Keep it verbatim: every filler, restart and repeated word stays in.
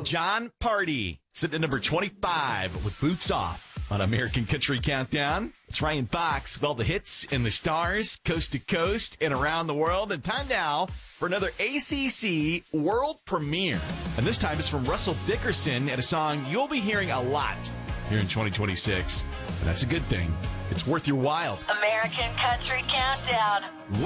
John Party, sitting at number twenty-five with Boots Off on American Country Countdown. It's Ryan Fox with all the hits and the stars, coast to coast and around the world. And time now for another A C C world premiere. And this time it's from Russell Dickerson and a song you'll be hearing a lot here in twenty twenty-six. And that's a good thing. It's worth your while. American Country Countdown.